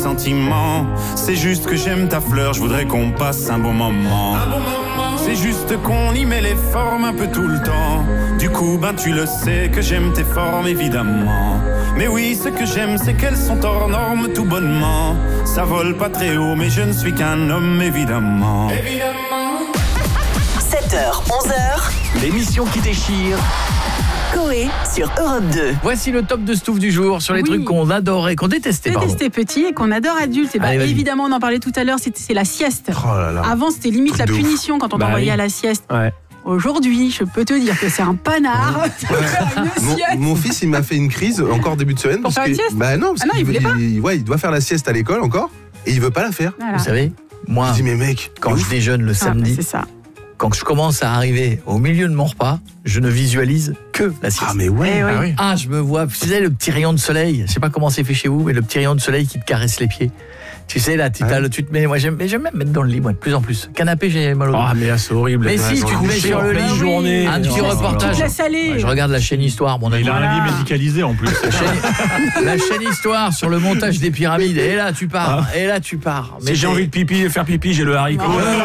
sentiments. C'est juste que j'aime ta fleur, je voudrais qu'on passe un bon moment. C'est juste qu'on y met les formes un peu tout le temps. Du coup, tu le sais que j'aime tes formes, évidemment. Mais oui, ce que j'aime, c'est qu'elles sont hors normes tout bonnement. Ça vole pas très haut, mais je ne suis qu'un homme, évidemment. 7h, 11h. L'émission qui déchire. Coé sur Europe 2. Voici le top de Stouff du jour sur les trucs qu'on adorait, qu'on détestait. Détestait petit et qu'on adore adulte. Et Allez, évidemment, on en parlait tout à l'heure, c'est la sieste. Oh là là. Avant, c'était limite la Truc de punition quand on t'envoyait à la sieste. Ouais. Aujourd'hui, je peux te dire que c'est un panard. Mon fils, il m'a fait une crise encore début de semaine. Pour faire une sieste ? Bah non, parce il voulait pas. il doit faire la sieste à l'école encore et il veut pas la faire. Voilà. Vous savez, moi, Je dis mais mec, quand je déjeune le samedi, c'est ça. quand je commence à arriver au milieu de mon repas, je ne visualise que la sieste. ah mais ouais. Eh oui. Ah, je me vois, vous savez, le petit rayon de soleil, je sais pas comment c'est fait chez vous, mais le petit rayon de soleil qui te caresse les pieds. Tu sais, là, tu te mets, moi j'aime même mettre dans le lit, moi, de plus en plus. Canapé, j'ai mal au dos. Ah, mais là, c'est horrible. Mais si, tu te mets sur le lit, journée. un petit reportage. Tu te laisses aller. Ouais, je regarde la chaîne Histoire, mon ami. Il a un lit médicalisé en plus. La chaîne Histoire sur le montage des pyramides. Et là, tu pars. Si j'ai envie de faire pipi, j'ai le haricot.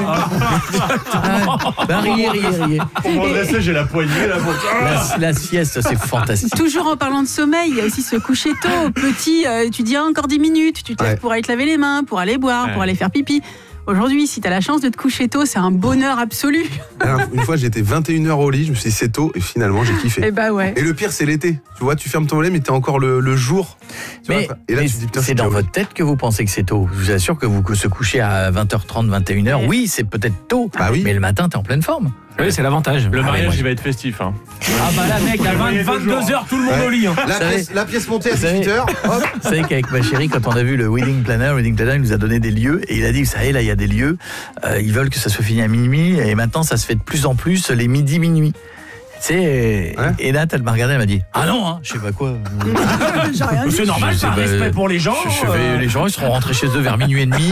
Riez. Pour m'adresser, j'ai la poignée là. La sieste, c'est fantastique. Toujours en parlant de sommeil, il y a aussi se coucher tôt. Petit, tu dis encore 10 minutes, tu te lèves pour aller te laver les mains, pour aller boire, pour aller faire pipi. Aujourd'hui, si tu as la chance de te coucher tôt, c'est un bonheur absolu. Alors, une fois, j'étais 21h au lit, je me suis dit c'est tôt et finalement j'ai kiffé. Et bah ouais. Et le pire, c'est l'été. Tu vois, tu fermes ton lit, mais t'es encore le jour. Tu Mais, vois, et là, tu te dis putain, c'est dans chaud. votre tête que vous pensez que c'est tôt. Je vous assure que vous se couchez à 20h30, 21h. Oui, c'est peut-être tôt. Bah oui. Mais le matin, t'es en pleine forme. Oui, c'est l'avantage. Le mariage, moi, il va être festif. Hein. Ah bah là, mec, à 22h, tout le monde au lit. La pièce montée à Vous savez- 18h. Hop. Vous savez qu'avec ma chérie, quand on a vu le Wedding Planner, il nous a donné des lieux et il a dit, vous savez, là, il y a des lieux, ils veulent que ça soit fini à minuit et maintenant, ça se fait de plus en plus les midi-minuit. Tu sais, et là, elle m'a regardé, elle m'a dit, ah non, hein, je sais pas quoi. J'ai rien dit. C'est normal, par respect pour les gens. Les gens, ils seront rentrés chez eux vers minuit et demi.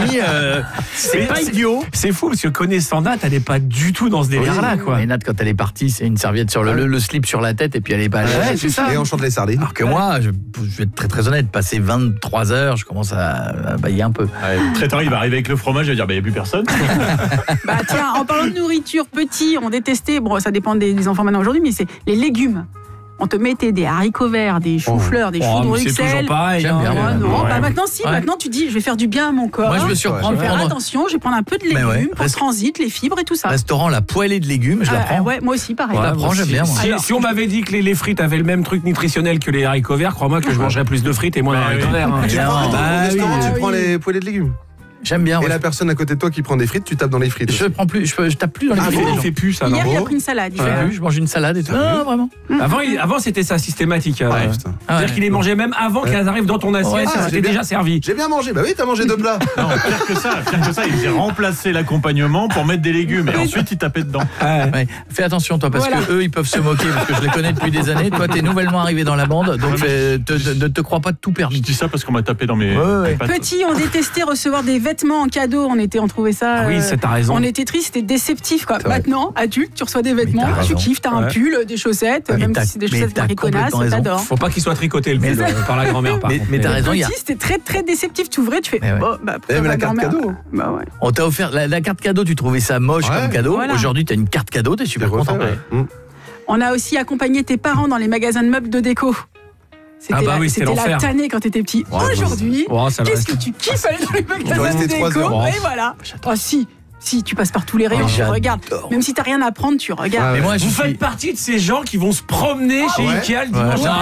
C'est pas idiot. C'est fou, parce que connaissant Nat, elle n'est pas du tout dans ce délire-là, quoi. Et Nat, quand elle est partie, c'est une serviette sur le slip sur la tête et puis elle est pas. Ouais, c'est ça. Et on chante les sardines. Alors que moi, je vais être très très honnête, passer 23 heures, je commence à bailler un peu. Très tard, il va arriver avec le fromage, il va dire, il n'y a plus personne. Bah tiens, en parlant de nourriture, petit, on détestait, bon ça dépend des enfants maintenant aujourd'hui, mais c'est les légumes. On te mettait des haricots verts, des choux-fleurs, des choux de mais c'est toujours Bruxelles. pareil. J'aime bien. Non, Ouais. bah maintenant si, maintenant tu dis je vais faire du bien à mon corps. Moi, je me surprends Je de vais faire prendre attention, je vais prendre un peu de Mais légumes ouais, pour le transit, les fibres et tout ça. restaurant la poêlée de légumes, je la prends. Ouais, moi aussi pareil. Je la prends, j'aime bien. Moi. Si on m'avait dit que les frites avaient le même truc nutritionnel que les haricots verts, crois-moi que je mangerais plus de frites et moins d'haricots verts. hein. Tu prends, Bah au restaurant, oui. tu prends les poêlées de légumes. J'aime bien. Et ouais. la personne à côté de toi qui prend des frites, tu tapes dans les frites. Je prends plus, je tape plus dans les Ah frites bon, des il gens. fait plus ça, non? Hier, il a pris une salade. Je fais plus, je mange une salade et tout. Non, vraiment. Avant, c'était ça systématique. Ouais, putain. C'est-à-dire qu'il les mangeait même avant qu'elles arrivent dans ton assiette, Ah, c'était j'ai bien- déjà servi. J'ai bien mangé. Bah oui, t'as mangé deux plats. Non, pire que ça, il faisait remplacer l'accompagnement pour mettre des légumes et ensuite il tapait dedans. Ouais. Fais attention toi parce que eux ils peuvent se moquer parce que je les connais depuis des années. Toi t'es nouvellement arrivé dans la bande donc ne te crois pas tout permis. Je dis ça parce qu'on m'a tapé dans mes pattes. Petit, on détestait recevoir des vêtements en cadeau. On trouvait ça. Oui, t'as raison. On était triste, c'était déceptif quoi. C'est vrai. Maintenant, adulte, tu reçois des vêtements, t'as tu raison. kiffes, t'as un pull, des chaussettes, Mais même t'as- si c'est des mais chaussettes t'as marquées connasses, complètement raison. t'adores. Faut pas qu'il soit tricoté le pull par la grand-mère. par contre. Mais t'as raison, il y a. Petit, c'était très très déceptif. Tu ouvrais, tu fais. Mais ouais. Oh, bah, Mais la ma carte grand-mère. cadeau. Bah ouais. On t'a offert la carte cadeau, tu trouvais ça moche Ouais. comme cadeau. Voilà. Aujourd'hui, t'as une carte cadeau, t'es super content. On a aussi accompagné tes parents dans les magasins de meubles de déco. C'était Ah bah oui, c'était la l'enfer. tannée quand t'étais petit. Aujourd'hui, Oh, ça va qu'est-ce rester. que tu kiffes aller dans les magasins rester de 3 déco heures. Et voilà. Oh si, tu passes par tous les rayons, tu j'adore. regardes. Même si t'as rien à prendre, tu regardes. Mais moi, je Vous suis. faites partie de ces gens qui vont se promener chez ouais. Ikea le dimanche. Non,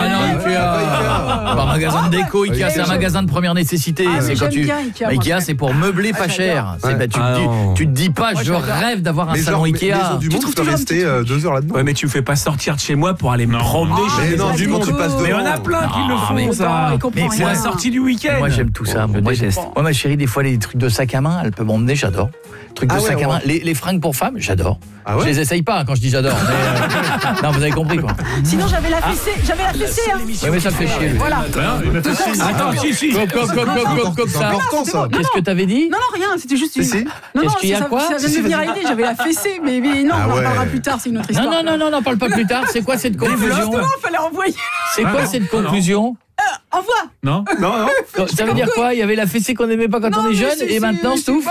Par magasin de déco, Ikea, c'est un magasin de première nécessité. Ah, C'est mais quand j'aime tu. bien Ikea, Mais moi. Ikea, c'est pour meubler pas j'adore. cher. C'est- bah, Ah, non. tu te dis pas, Moi, je j'adore. rêve d'avoir un Mais salon genre, Ikea. Maison du Tu Monde, trouves tu peux toujours un rester petit 2 heures là-dedans. Ouais, mais tu me fais pas sortir de chez moi pour aller me promener Mais chez non, Maison du Monde, tu passes devant. Mais on a plein qui le font, mais ça. il comprend Mais C'est rien. la sortie du week-end. Moi j'aime tout ça, me déteste. Moi ma chérie, des fois les trucs de sac à main, elle peut m'emmener, j'adore. Trucs de Ah ouais, sac à main, ouais. les fringues pour femmes, j'adore. Ah ouais Je les essaye pas hein, quand je dis j'adore. mais, non, vous avez compris quoi. Sinon, j'avais la fessée. Hein. Ouais, mais ça me fait chier. lui. Voilà. Attends, si. Comme C'est ça. important ça. Qu'est-ce que t'avais dit? Non, rien, c'était juste une. Si. Non, Qu'est-ce qu'il y a, ça, quoi ça vient Si, de venir à vas-y. l'idée, j'avais la fessée, mais non, Ah on en ouais. parlera plus tard, c'est une autre histoire. Non, n'en parle pas plus tard. C'est quoi cette conclusion? Justement, fallait envoyer. C'est quoi cette conclusion? Envoie. Non. Non. Ça veut dire quoi? Il y avait la fessée qu'on n'aimait pas quand on est jeune et maintenant Stouff.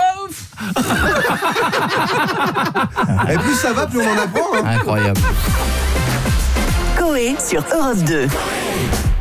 Et plus ça va, plus on en apprend. Incroyable. Coé sur Europe 2.